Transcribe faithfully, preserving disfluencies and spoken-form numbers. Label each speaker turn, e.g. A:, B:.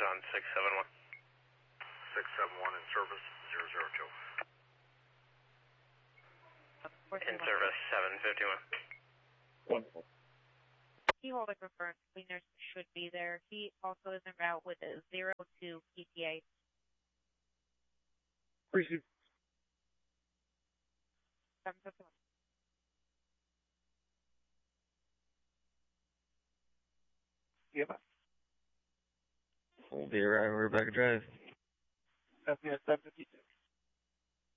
A: on six seven one.
B: six seven one in service, zero zero two.
A: In service, seven fifty-one.
C: Wonderful.
D: Key holder confirmed. Cleaners should be there. He also is en route with a zero two P T A.
C: Appreciate it.
D: seven fifty-one.
C: Yep.
E: We'll be arriving Rebecca Drive.
C: F B S seven fifty-six.